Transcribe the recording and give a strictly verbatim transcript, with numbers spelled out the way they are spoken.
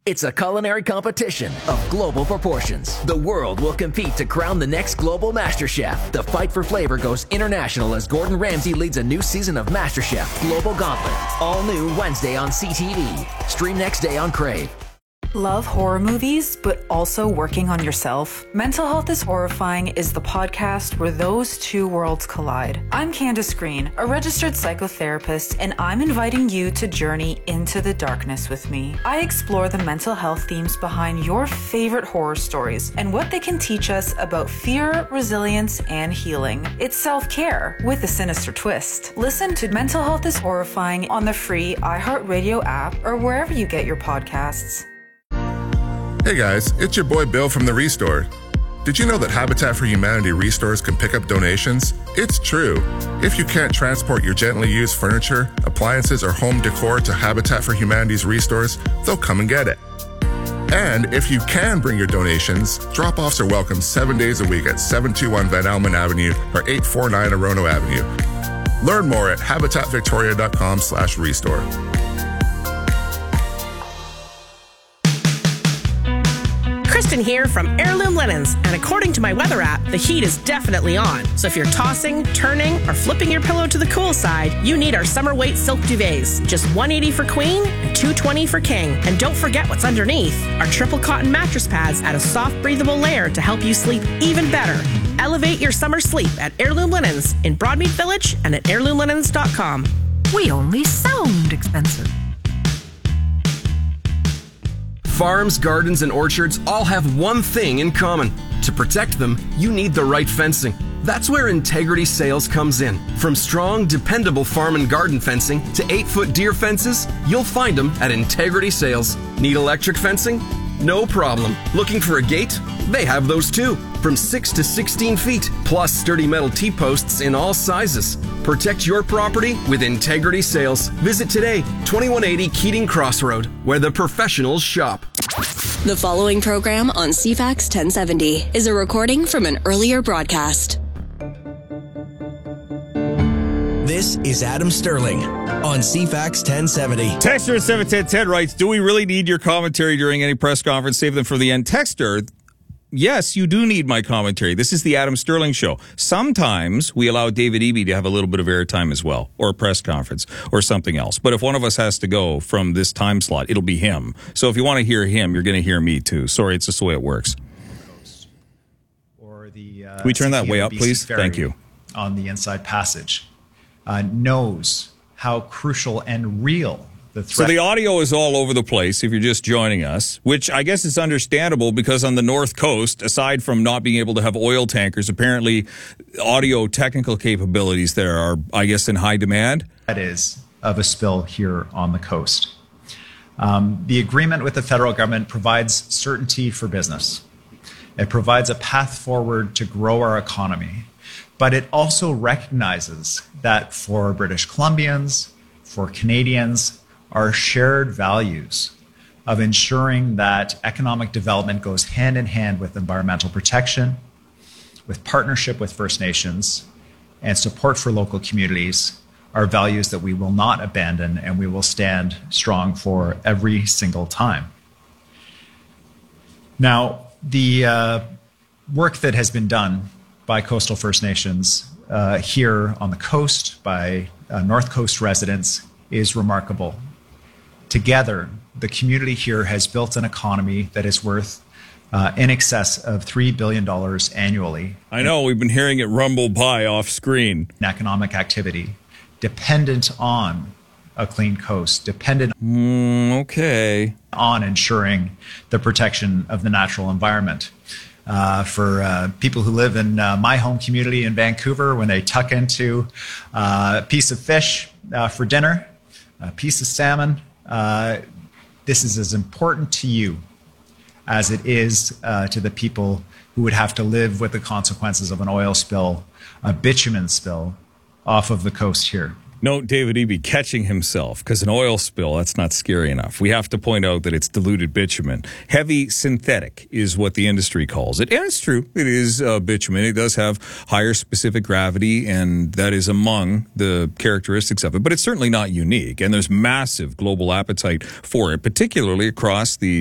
It's a culinary competition of global proportions. The world will compete to crown the next global MasterChef. The fight for flavor goes international as Gordon Ramsay leads a new season of MasterChef Global Gauntlet. All new Wednesday on C T V. Stream next day on Crave. Love horror movies, but also working on yourself? Mental Health is Horrifying is the podcast where those two worlds collide. I'm Candace Green, a registered psychotherapist, and I'm inviting you to journey into the darkness with me. I explore the mental health themes behind your favorite horror stories and what they can teach us about fear, resilience, and healing. It's self-care with a sinister twist. Listen to Mental Health is Horrifying on the free iHeartRadio app or wherever you get your podcasts. Hey guys, it's your boy Bill from The Restore. Did you know that Habitat for Humanity restores can pick up donations? It's true. If you can't transport your gently used furniture, appliances, or home decor to Habitat for Humanity's restores, they'll come and get it. And if you can bring your donations, drop-offs are welcome seven days a week at seven two one Van Almen Avenue or eight four nine Orono Avenue. Learn more at habitatvictoria.com slash restore. Kristen here from Heirloom Linens, and according to my weather app, the heat is definitely on. So if you're tossing, turning, or flipping your pillow to the cool side, you need our summer weight silk duvets. Just one hundred eighty dollars for queen and two hundred twenty dollars for king. And don't forget what's underneath. Our triple cotton mattress pads add a soft, breathable layer to help you sleep even better. Elevate your summer sleep at Heirloom Linens in Broadmead Village and at heirloom linens dot com. We only sound expensive. Farms, gardens, and orchards all have one thing in common. To protect them, you need the right fencing. That's where Integrity Sales comes in. From strong, dependable farm and garden fencing to eight-foot deer fences, you'll find them at Integrity Sales. Need electric fencing? No problem. Looking for a gate? They have those too. From six to sixteen feet, plus sturdy metal T-posts in all sizes. Protect your property with Integrity Sales. Visit today, twenty-one eighty Keating Crossroad, where the professionals shop. The following program on C FAX ten seventy is a recording from an earlier broadcast. This is Adam Sterling on C FAX ten seventy. Texter at seven ten ten writes, do we really need your commentary during any press conference? Save them for the end. Texter, yes, you do need my commentary. This is the Adam Sterling Show. Sometimes we allow David Eby to have a little bit of airtime as well, or a press conference, or something else. But if one of us has to go from this time slot, it'll be him. So if you want to hear him, you're going to hear me too. Sorry, it's just the way it works. Or the, uh, Can we turn that way up, please? Thank you. On the Inside Passage uh, knows how crucial and real the threat. So the audio is all over the place if you're just joining us, which I guess is understandable because on the North Coast, aside from not being able to have oil tankers, apparently audio technical capabilities there are, I guess, in high demand. That is of a spill here on the coast. Um, the agreement with the federal government provides certainty for business. It provides a path forward to grow our economy, but it also recognizes that for British Columbians, for Canadians, our shared values of ensuring that economic development goes hand in hand with environmental protection, with partnership with First Nations, and support for local communities are values that we will not abandon and we will stand strong for every single time. Now, the uh, work that has been done by Coastal First Nations uh, here on the coast, by uh, North Coast residents, is remarkable. Together, the community here has built an economy that is worth uh, in excess of three billion dollars annually. I know, we've been hearing it rumble by off screen. Economic activity dependent on a clean coast, dependent mm, okay. on ensuring the protection of the natural environment. Uh, for uh, people who live in uh, my home community in Vancouver, when they tuck into uh, a piece of fish uh, for dinner, a piece of salmon, Uh, this is as important to you as it is uh, to the people who would have to live with the consequences of an oil spill, a bitumen spill off of the coast here. Note David Eby catching himself, because an oil spill, that's not scary enough. We have to point out that it's diluted bitumen. Heavy synthetic is what the industry calls it. And it's true. It is uh, bitumen. It does have higher specific gravity, and that is among the characteristics of it. But it's certainly not unique. And there's massive global appetite for it, particularly across the